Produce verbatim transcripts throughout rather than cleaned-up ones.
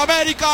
América.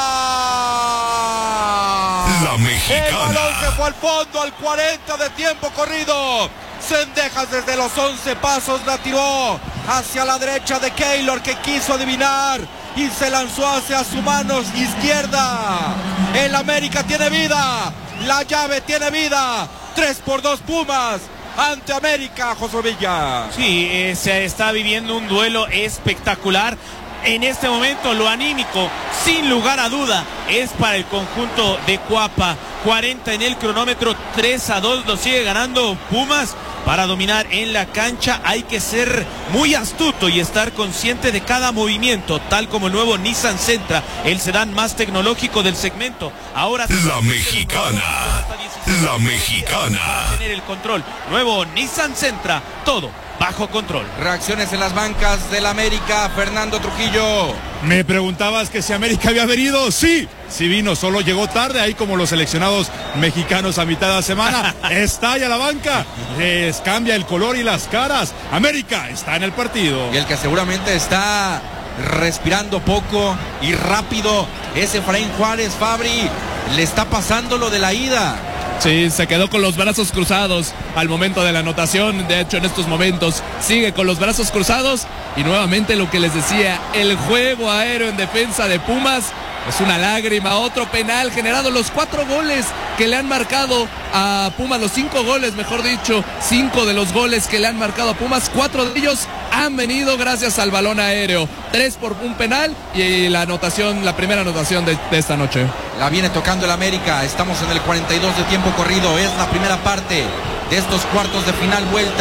La Mexicana. El balón se fue al fondo al cuarenta de tiempo corrido. Cendejas desde los once pasos la tiró hacia la derecha de Keylor, que quiso adivinar y se lanzó hacia su mano izquierda. El América tiene vida, la llave tiene vida. tres por dos Pumas ante América, José Villa. Sí, eh, se está viviendo un duelo espectacular. En este momento lo anímico, sin lugar a duda, es para el conjunto de Cuapa. cuarenta en el cronómetro, tres a dos lo sigue ganando Pumas. Para dominar en la cancha hay que ser muy astuto y estar consciente de cada movimiento, tal como el nuevo Nissan Sentra, el sedán más tecnológico del segmento. Ahora La Mexicana. La Mexicana. Tener el control. Nuevo Nissan Sentra, todo bajo control. Reacciones en las bancas del América, Fernando Trujillo. Me preguntabas que si América había venido. Sí, sí vino, solo llegó tarde, ahí como los seleccionados mexicanos a mitad de la semana. Estalla la banca, les cambia el color y las caras. América está en el partido. Y el que seguramente está respirando poco y rápido es Efraín Juárez. Fabri, le está pasando lo de la ida. Sí, se quedó con los brazos cruzados al momento de la anotación. De hecho, en estos momentos sigue con los brazos cruzados. Y nuevamente lo que les decía, el juego aéreo en defensa de Pumas es una lágrima. Otro penal generado, los cuatro goles que le han marcado a Pumas, los cinco goles, mejor dicho, cinco de los goles que le han marcado a Pumas, cuatro de ellos han venido gracias al balón aéreo. Tres por un penal y la anotación, la primera anotación de, de esta noche. La viene tocando el América. Estamos en el cuarenta y dos de tiempo corrido. Es la primera parte de estos cuartos de final vuelta.